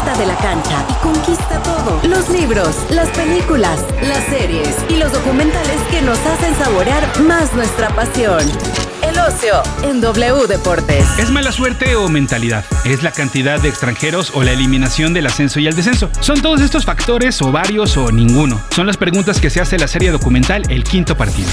vuelta de la cancha y conquista todo. Los libros, las películas, las series y los documentales que nos hacen saborear más nuestra pasión. El ocio en W Deportes. ¿Es mala suerte o mentalidad? ¿Es la cantidad de extranjeros o la eliminación del ascenso y el descenso? ¿Son todos estos factores o varios o ninguno? Son las preguntas que se hace la serie documental El Quinto Partido.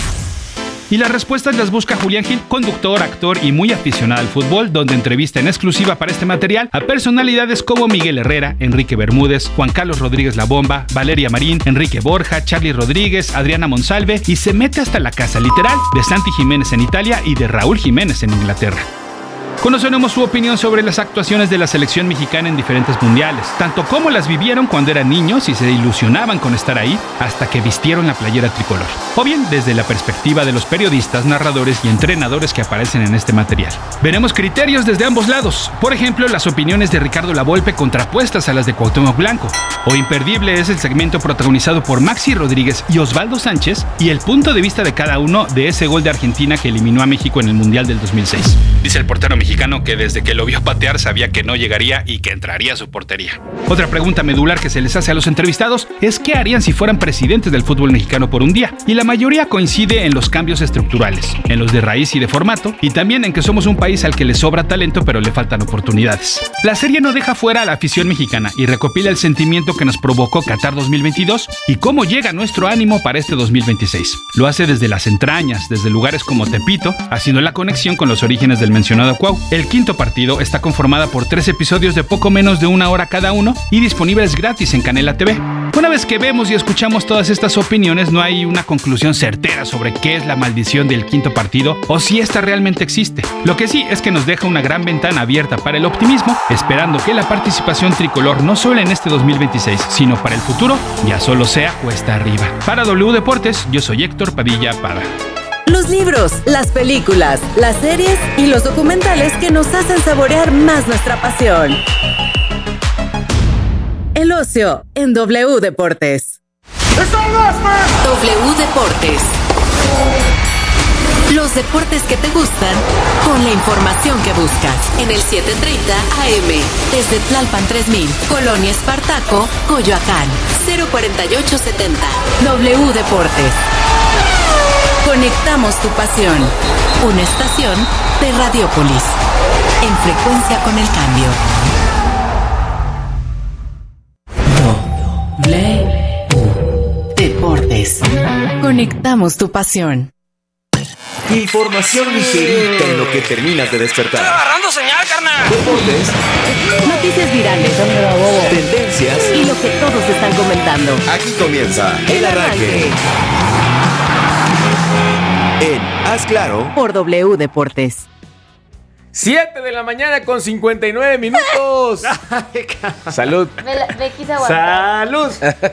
Y las respuestas las busca Julián Gil, conductor, actor y muy aficionado al fútbol, donde entrevista en exclusiva para este material a personalidades como Miguel Herrera, Enrique Bermúdez, Juan Carlos Rodríguez La Bomba, Valeria Marín, Enrique Borja, Charly Rodríguez, Adriana Monsalve y se mete hasta la casa literal de Santi Jiménez en Italia y de Raúl Jiménez en Inglaterra. Conoceremos su opinión sobre las actuaciones de la selección mexicana en diferentes mundiales, tanto como las vivieron cuando eran niños y se ilusionaban con estar ahí hasta que vistieron la playera tricolor, o bien desde la perspectiva de los periodistas, narradores y entrenadores que aparecen en este material. Veremos criterios desde ambos lados, por ejemplo, las opiniones de Ricardo Lavolpe contrapuestas a las de Cuauhtémoc Blanco, o imperdible es el segmento protagonizado por Maxi Rodríguez y Osvaldo Sánchez y el punto de vista de cada uno de ese gol de Argentina que eliminó a México en el Mundial del 2006. Dice el portero mexicano que desde que lo vio patear sabía que no llegaría y que entraría a su portería. Otra pregunta medular que se les hace a los entrevistados es qué harían si fueran presidentes del fútbol mexicano por un día, y la mayoría coincide en los cambios estructurales, en los de raíz y de formato, y también en que somos un país al que le sobra talento pero le faltan oportunidades. La serie no deja fuera a la afición mexicana y recopila el sentimiento que nos provocó Qatar 2022 y cómo llega nuestro ánimo para este 2026. Lo hace desde las entrañas, desde lugares como Tepito, haciendo la conexión con los orígenes del mencionado Cuau. El Quinto Partido está conformada por 3 episodios de poco menos de 1 hora cada uno y disponibles gratis en Canela TV. Una vez que vemos y escuchamos todas estas opiniones, no hay una conclusión certera sobre qué es la maldición del Quinto Partido o si esta realmente existe. Lo que sí es que nos deja una gran ventana abierta para el optimismo, esperando que la participación tricolor no solo en este 2026, sino para el futuro, ya solo sea cuesta arriba. Para W Deportes, yo soy Héctor Padilla Pada. Los libros, las películas, las series y los documentales que nos hacen saborear más nuestra pasión. El ocio en W Deportes. W Deportes. Los deportes que te gustan con la información que buscas. En el 730 AM. Desde Tlalpan 3000, Colonia Espartaco, Coyoacán. 04870. W Deportes. Conectamos tu pasión. Una estación de Radiópolis. En frecuencia con el cambio. W Deportes. Conectamos tu pasión. Información ligerita en lo que terminas de despertar. ¡Estoy agarrando señal, carnal! Deportes. Noticias virales. Tendencias. Y lo que todos están comentando. Aquí comienza El Arranque. En Haz Claro por W Deportes. 7 de la mañana con 59 minutos. Salud. Me quise aguantar. ¡Salud!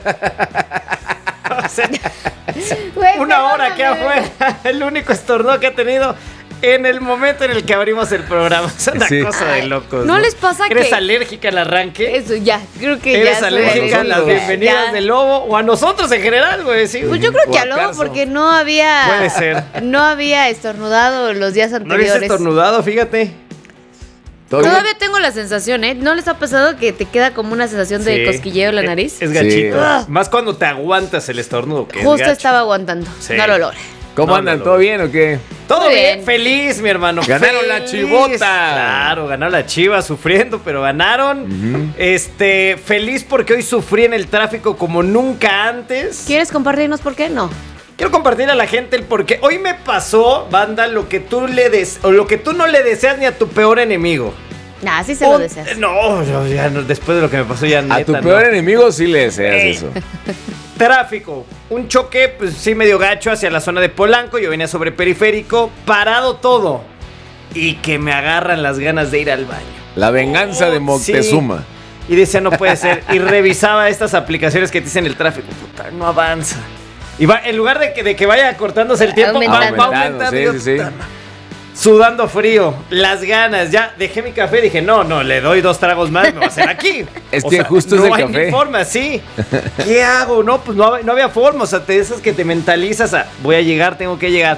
Güey, Una hora que perdóname. afuera. El único estornudo que ha tenido en el momento en el que abrimos el programa. Es una cosa de locos. ¿No les pasa ¿Eres que- alérgica al arranque? Eso, ya, creo que ya. ¿Eres soy alérgica a las alérgica. bienvenidas Ya. del lobo o a nosotros en general, güey? Sí, Pues yo creo que ¿O al lobo acaso? porque no había. Puede ser. No había estornudado los días No eres anteriores. estornudado, fíjate. Todavía tengo la sensación, ¿eh? ¿No les ha pasado que te queda como una sensación de Sí. cosquilleo en la nariz? Es gachito. Sí. Más cuando te aguantas el estornudo. Que es Justo gacho. estaba aguantando. Sí. No lo logré. ¿Cómo No, andan? no, ¿Todo no. bien o qué? Todo Muy bien, bien. feliz, mi hermano. Ganaron la Feliz. Chivota. Claro, ganaron la Chiva sufriendo, pero ganaron. Feliz porque hoy sufrí en el tráfico como nunca antes. ¿Quieres compartirnos por qué? No. Quiero compartir a la gente el por qué. Hoy me pasó, banda, lo que tú lo que tú no le deseas ni a tu peor enemigo. Nah, sí se lo deseas. No, ya no, después de lo que me pasó ya A tu neta, peor no. enemigo sí le deseas Ey. eso. Tráfico, un choque, pues sí, medio gacho hacia la zona de Polanco. Yo venía sobre periférico, parado todo. Y que me agarran las ganas de ir al baño. La venganza de Moctezuma. Sí. Y decía, no puede ser. Y revisaba estas aplicaciones que te dicen el tráfico. Puta, no avanza. Y va, en lugar de que vaya cortándose el tiempo, Aumentando. va aumentando. Sí, Digo, sí, sí. puta madre. Sudando frío, las ganas, ya dejé mi café, dije, no, le doy 2 tragos más, me va a hacer aquí. Es O que sea, justo es no el hay café. ni forma, sí. ¿Qué hago? No, pues no había forma, o sea, de esas que te mentalizas a, voy a llegar, tengo que llegar.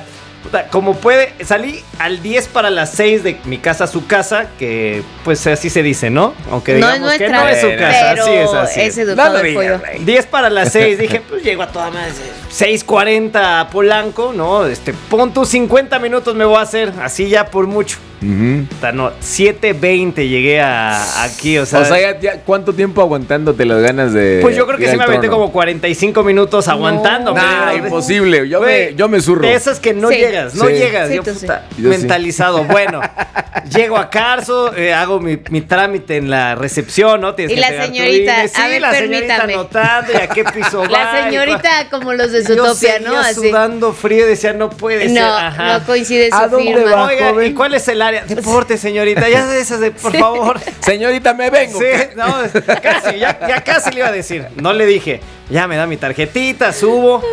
Como puede, salí al 10 para las 6 de mi casa a su casa, que pues así se dice, ¿no? Aunque No digamos es que nuestra, no es su casa, pero así es, así es es. educado el pollo. 10 para las 6, dije, pues llego a toda madre, 6:40 a Polanco, ¿no? Pon tus 50 minutos me voy a hacer, así ya por mucho. No, 7:20 llegué aquí, o sea, ya, ¿cuánto tiempo aguantándote las ganas de pues yo creo que ir sí al me aventé trono? como 45 minutos aguantando. Nah, imposible, yo me zurro. De esas que no Sí. llegas, no Sí. llegas. Sí, Yo, tú puta, sí. Yo mentalizado. Bueno, llego a Carso, hago mi trámite en la recepción, ¿no? Tienes Y que la pegar tu señorita, INE. Sí, a ver, la señorita permítame. anotando y a qué piso va. La señorita como los de Yo Zootopia, seguía ¿no? Así. sudando frío, decía, no puede ser. Ajá. No coincide ¿A su dónde firma. va? Oiga, joven? ¿y cuál es el área? Deporte, señorita, ya de esas, por favor. Señorita, me vengo. Sí, no, casi, ya casi le iba a decir. No le dije, ya me da mi tarjetita, subo.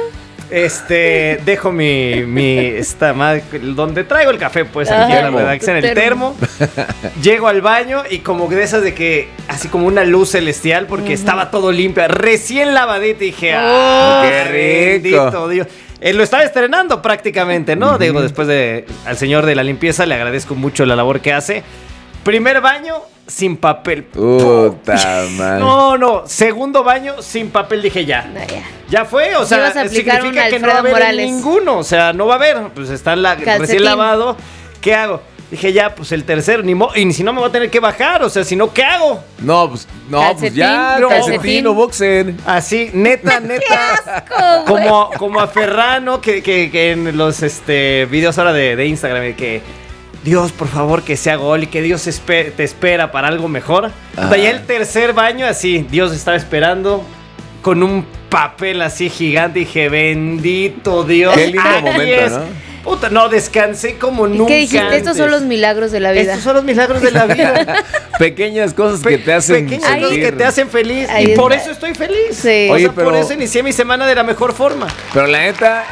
Dejo esta madre, donde traigo el café, pues aquí en la redacción, en el termo. Llego al baño y como de esas de que, así como una luz celestial, porque estaba todo limpio, recién lavadito, y dije, qué rico. bendito Dios. Lo estaba estrenando prácticamente, ¿no? Digo, después al señor de la limpieza le agradezco mucho la labor que hace. Primer baño, sin papel. Puta madre. No. Segundo baño, sin papel. Dije ya. No, ya. Ya fue, o sea, Ibas a aplicar significa un que no va a Alfredo haber Morales. ninguno. O sea, no va a haber. Pues está Calcetín. recién lavado. ¿Qué hago? Dije ya, pues el tercero, y si no me voy a tener que bajar. O sea, si no, ¿qué hago? Pues ya, Calcetín. calcetín o boxer. Así, neta. Asco, güey. Como a Ferrano, que en los videos ahora de Instagram, de que Dios, por favor, que sea gol y que Dios te espera para algo mejor. Ah. Ya el tercer baño, así, Dios estaba esperando con un papel así gigante. Dije, bendito Dios. Qué lindo aquí momento, es. ¿no? Puta, no, descansé como ¿Y nunca qué dijiste? Estos antes. son los milagros de la vida. Estos son los milagros de la vida. Pequeñas cosas que te hacen Pequeñas cosas sentir. que te hacen feliz. Ahí Y por está. eso estoy feliz. Sí. O Oye, sea, por pero- eso inicié mi semana de la mejor forma. Pero la neta,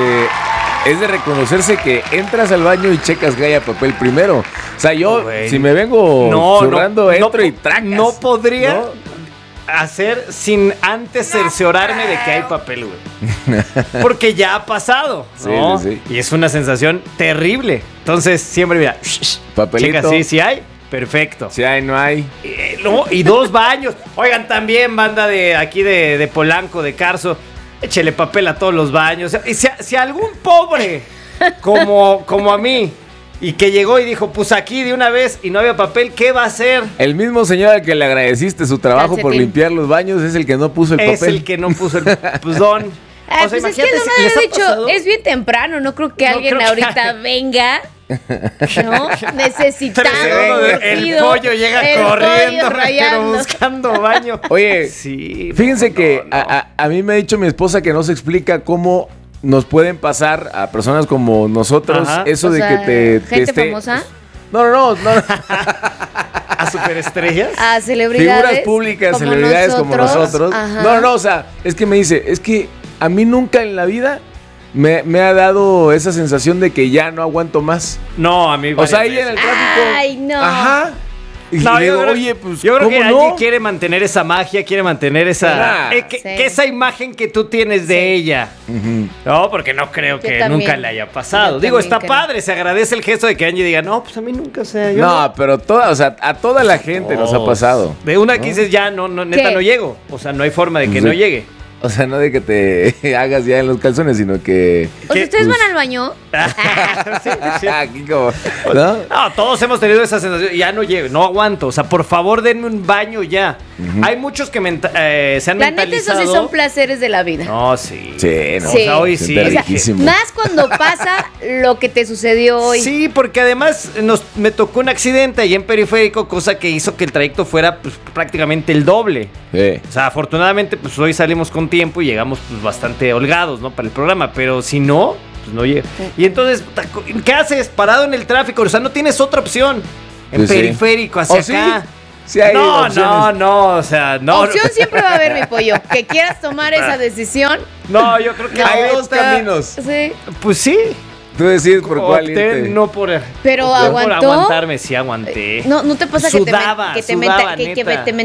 es de reconocerse que entras al baño y checas que haya papel primero. O sea, yo, Güey. si me vengo zurrando, entro y tracas. No podría ¿No? hacer sin antes cerciorarme de que hay papel, güey. Porque ya ha pasado, ¿no? Sí. Y es una sensación terrible. Entonces, siempre mira, Papelito. checa, sí hay, perfecto. Si hay, no hay. Y 2 baños. Oigan, también banda de aquí de Polanco, de Carso, échele papel a todos los baños. Y si algún pobre como a mí, y que llegó y dijo, pues aquí de una vez y no había papel, ¿qué va a hacer? El mismo señor al que le agradeciste su trabajo por Calcetín. limpiar los baños es el que no puso el Es papel. el que no puso el puzón. Ay, pues es que no me ¿les había ha dicho, pasado? es bien temprano, no creo que No alguien creo que ahorita venga, ¿no? Necesitando, El urgido, pollo llega el corriendo, pollo pero rayando. buscando baño. Oye, Sí. fíjense no, que no. a mí me ha dicho mi esposa que no se explica cómo nos pueden pasar a personas como nosotros Ajá. eso O de sea, que te gente esté- famosa, No. A superestrellas. a celebridades, Figuras públicas, como celebridades como nosotros. Ajá. No, o sea, es que me dice, es que a mí nunca en la vida me ha dado esa sensación de que ya no aguanto más. No, a mí. O sea, varias ella en el veces. tráfico. Ay, no. Ajá. Y No, le digo, yo creo, oye, pues, yo creo que ¿cómo Angie no? quiere mantener esa magia, quiere mantener esa. Ah. Que Sí. esa imagen que tú tienes de ella. Ujú. No, porque no creo Yo que también. nunca le haya pasado. Yo Digo, también está creo. padre, se agradece el gesto de que Angie diga, no, pues a mí nunca, o sea, yo No, pero a toda la gente nos ha pasado. De una que dices, ya, no, neta, ¿Qué? no llego. O sea, no hay forma de que Sí. no llegue. O sea, no de que te hagas ya en los calzones, sino que... O sea, ¿Qué? ¿ustedes Pues- van al baño? Sí, sí. Aquí como... ¿No? No, todos hemos tenido esa sensación. Ya no llego, no aguanto. O sea, por favor, denme un baño ya. Hay muchos que se han La neta, esos mentalizado. sí son placeres de la vida. No, sí. Sí, no. O sea, hoy sí. Siente O sea, riquísimo. más cuando pasa lo que te sucedió hoy. Sí, porque además me tocó un accidente ahí en Periférico, cosa que hizo que el trayecto fuera pues, prácticamente el doble. Sí. O sea, afortunadamente, pues hoy salimos con tiempo y llegamos pues, bastante holgados, ¿no? Para el programa, pero si no, pues no llega. Y entonces, ¿qué haces? Parado en el tráfico, o sea, no tienes otra opción. En Pues sí. Periférico, hacia ¿Oh, sí? acá. Sí hay no, opciones. o sea, no. Opción siempre va a haber, mi pollo. Que quieras tomar esa decisión. No, yo creo que No. Hay me dos gusta- caminos. Sí. Pues sí. Tú decides por cuál Opté irte. no por. Pero opté por aguantó. aguantarme, sí aguanté. No te pasa Sudaba, que te sudaba, mentalizas